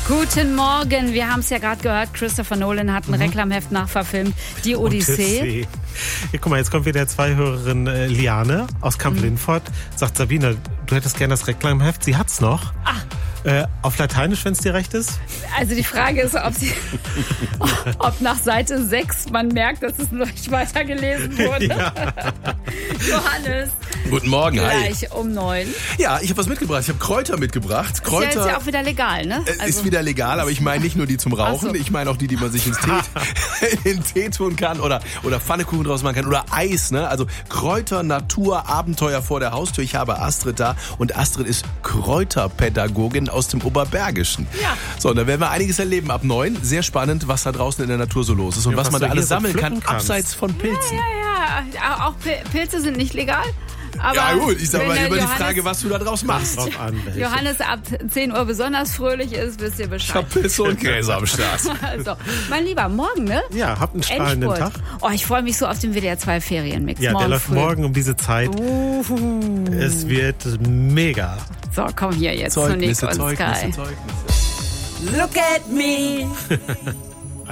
Guten Morgen, wir haben es ja gerade gehört, Christopher Nolan hat ein Reklamheft nachverfilmt, die Odyssee. Ja, guck mal, jetzt kommt wieder zwei Hörerinnen, Liane aus Kamp-Lindfort, sagt Sabine, du hättest gerne das Reklamheft, sie hat's noch. Auf Lateinisch, wenn es dir recht ist? Also die Frage ist, ob nach Seite 6 man merkt, dass es noch nicht weitergelesen wurde. Ja. Johannes. Guten Morgen, hi. Gleich um 9. Ja, ich habe was mitgebracht. Ich habe Kräuter mitgebracht. Ist ja jetzt ja auch wieder legal, ne? Ist wieder legal, aber ich meine nicht nur die zum Rauchen. Ach so. Ich meine auch die man sich in den Tee tun kann oder Pfannekuchen draus machen kann oder Eis, ne? Also Kräuter, Natur, Abenteuer vor der Haustür. Ich habe Astrid da und Astrid ist Kräuterpädagogin aus dem Oberbergischen. Ja. So, und da werden wir einiges erleben ab 9. Sehr spannend, was da draußen in der Natur so los ist und Ja, was man du da alles hier so sammeln kann, pflücken kannst. abseits von Pilzen. Ja, auch Pilze sind nicht legal. Aber Ja gut, ich sag mal wenn immer der die Frage, was du da draus machst. Drauf an, welche. Johannes ab 10 Uhr besonders fröhlich ist, wisst ihr Ich Bescheid. hab Pilze und Käse am Start. Also, mein Lieber, morgen, ne? Ja, habt einen strahlenden Endspurt. Tag. Oh, ich freue mich so auf den WDR 2 Ferienmix. Ja, der läuft früh. morgen um diese Zeit. Es wird mega. So, komm hier jetzt zu Nick und Sky. Zeugnisse. Look at me.